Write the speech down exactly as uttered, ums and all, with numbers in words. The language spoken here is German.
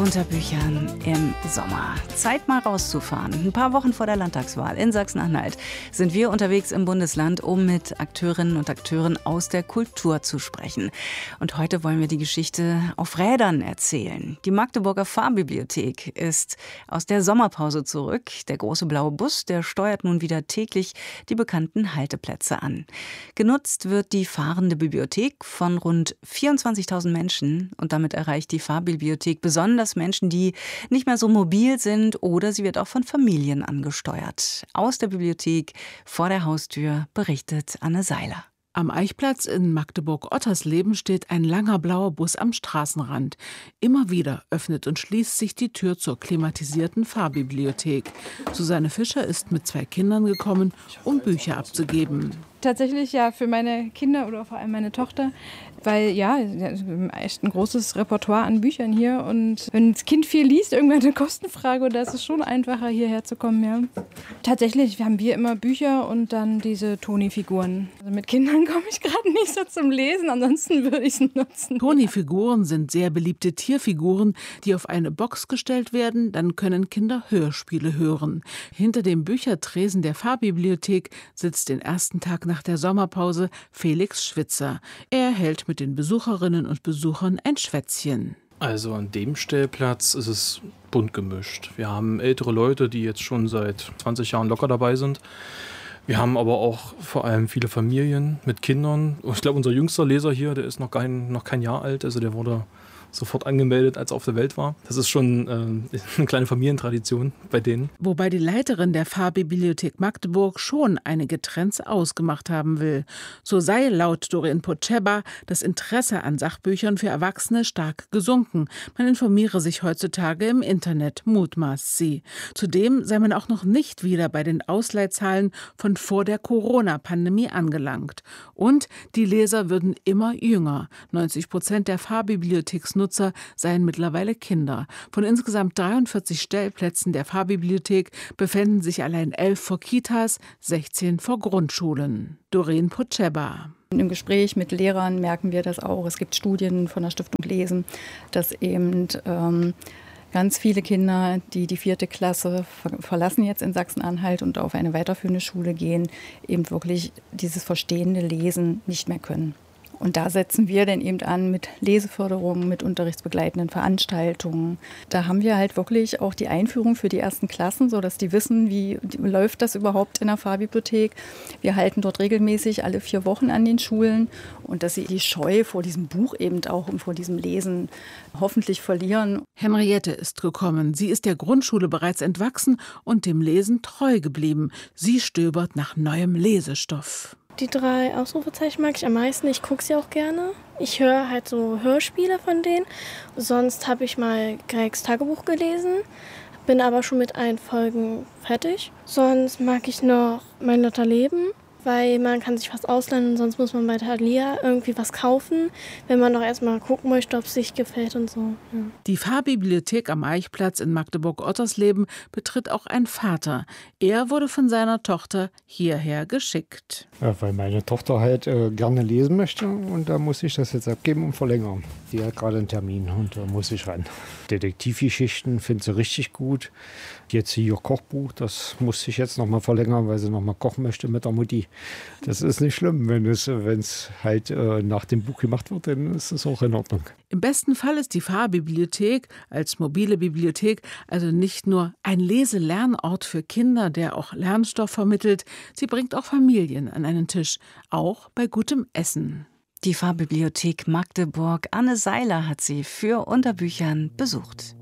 Unter Büchern im Sommer. Zeit mal rauszufahren. Ein paar Wochen vor der Landtagswahl in Sachsen-Anhalt sind wir unterwegs im Bundesland, um mit Akteurinnen und Akteuren aus der Kultur zu sprechen. Und heute wollen wir die Geschichte auf Rädern erzählen. Die Magdeburger Fahrbibliothek ist aus der Sommerpause zurück. Der große blaue Bus, der steuert nun wieder täglich die bekannten Halteplätze an. Genutzt wird die fahrende Bibliothek von rund vierundzwanzigtausend Menschen und damit erreicht die Fahrbibliothek besonders Menschen, die nicht mehr so mobil sind, oder sie wird auch von Familien angesteuert. Aus der Bibliothek vor der Haustür berichtet Anne Seiler. Am Eichplatz in Magdeburg-Ottersleben steht ein langer blauer Bus am Straßenrand. Immer wieder öffnet und schließt sich die Tür zur klimatisierten Fahrbibliothek. Susanne Fischer ist mit zwei Kindern gekommen, um Bücher abzugeben. Tatsächlich ja für meine Kinder oder vor allem meine Tochter, weil ja, echt ein großes Repertoire an Büchern hier, und wenn das Kind viel liest, irgendwann eine Kostenfrage, und da ist es schon einfacher, hierher zu kommen. Ja. Tatsächlich haben wir immer Bücher und dann diese Toni-Figuren. Also mit Kindern komme ich gerade nicht so zum Lesen, ansonsten würde ich es nutzen. Toni-Figuren sind sehr beliebte Tierfiguren, die auf eine Box gestellt werden, dann können Kinder Hörspiele hören. Hinter dem Büchertresen der Fahrbibliothek sitzt den ersten Tag nach der Sommerpause Felix Schwitzer. Er hält mit den Besucherinnen und Besuchern ein Schwätzchen. Also an dem Stellplatz ist es bunt gemischt. Wir haben ältere Leute, die jetzt schon seit zwanzig Jahren locker dabei sind. Wir haben aber auch vor allem viele Familien mit Kindern. Ich glaube, unser jüngster Leser hier, der ist noch kein, noch kein Jahr alt. Also der wurde sofort angemeldet, als er auf der Welt war. Das ist schon äh, eine kleine Familientradition bei denen. Wobei die Leiterin der Fahrbibliothek Magdeburg schon einige Trends ausgemacht haben will. So sei laut Doreen Potscheba das Interesse an Sachbüchern für Erwachsene stark gesunken. Man informiere sich heutzutage im Internet, mutmaßt sie. Zudem sei man auch noch nicht wieder bei den Ausleihzahlen von vor der Corona-Pandemie angelangt. Und die Leser würden immer jünger. neunzig Prozent der Fahrbibliotheksnutzer seien mittlerweile Kinder. Von insgesamt dreiundvierzig Stellplätzen der Fahrbibliothek befinden sich allein elf vor Kitas, sechzehn vor Grundschulen. Doreen Potscheba. Im Gespräch mit Lehrern merken wir das auch. Es gibt Studien von der Stiftung Lesen, dass eben ähm, ganz viele Kinder, die die vierte Klasse verlassen jetzt in Sachsen-Anhalt und auf eine weiterführende Schule gehen, eben wirklich dieses verstehende Lesen nicht mehr können. Und da setzen wir dann eben an mit Leseförderung, mit unterrichtsbegleitenden Veranstaltungen. Da haben wir halt wirklich auch die Einführung für die ersten Klassen, sodass die wissen, wie läuft das überhaupt in der Fahrbibliothek. Wir halten dort regelmäßig alle vier Wochen an den Schulen, und dass sie die Scheu vor diesem Buch eben auch und vor diesem Lesen hoffentlich verlieren. Henriette ist gekommen. Sie ist der Grundschule bereits entwachsen und dem Lesen treu geblieben. Sie stöbert nach neuem Lesestoff. Die drei Ausrufezeichen mag ich am meisten. Ich gucke sie auch gerne. Ich höre halt so Hörspiele von denen. Sonst habe ich mal Gregs Tagebuch gelesen, bin aber schon mit allen Folgen fertig. Sonst mag ich noch Mein Lotter Leben, weil man kann sich was ausleihen und sonst muss man bei Thalia irgendwie was kaufen, wenn man doch erstmal gucken möchte, ob es sich gefällt und so. Ja. Die Fahrbibliothek am Eichplatz in Magdeburg-Ottersleben betritt auch ein Vater. Er wurde von seiner Tochter hierher geschickt. Ja, weil meine Tochter halt äh, gerne lesen möchte, und da muss ich das jetzt abgeben und verlängern. Die hat gerade einen Termin und da muss ich ran. Detektivgeschichten findet sie richtig gut. Jetzt hier Kochbuch, das muss ich jetzt noch mal verlängern, weil sie noch mal kochen möchte mit der Mutti. Das ist nicht schlimm, wenn es wenn es halt äh, nach dem Buch gemacht wird, dann ist es auch in Ordnung. Im besten Fall ist die Fahrbibliothek als mobile Bibliothek also nicht nur ein Leselernort für Kinder, der auch Lernstoff vermittelt, sie bringt auch Familien an einen Tisch, auch bei gutem Essen. Die Fahrbibliothek Magdeburg. Anne Seiler hat sie für Unter Büchern besucht.